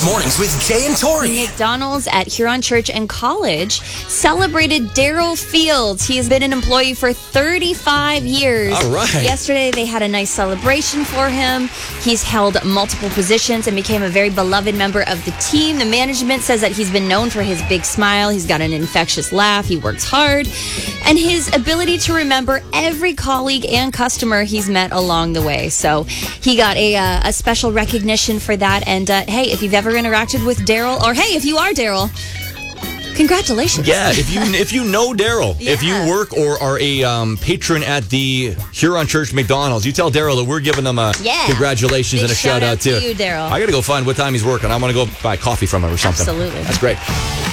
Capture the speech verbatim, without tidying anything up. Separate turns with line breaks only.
Mornings with Jay and Tori.
McDonald's at Huron Church and College celebrated Daryl Fields. He has been an employee for thirty-five years.
All right.
Yesterday, they had a nice celebration for him. He's held multiple positions and became a very beloved member of the team. The management says that he's been known for his big smile. He's got an infectious laugh. He works hard. And his ability to remember every colleague and customer he's met along the way. So he got a, uh, a special recognition for that. And uh, hey, if you've ever interacted with Daryl, or hey, if you are Daryl, congratulations.
Yeah, if you if you know Daryl,
Yeah.
if you work or are a um, patron at the Huron Church McDonald's, you tell Daryl that we're giving them a
Yeah.
congratulations
Big
and a shout,
shout out
out
to
too.
you, Daryl.
I got to go find what time he's working. I'm going to go buy coffee from him or something.
Absolutely.
That's great.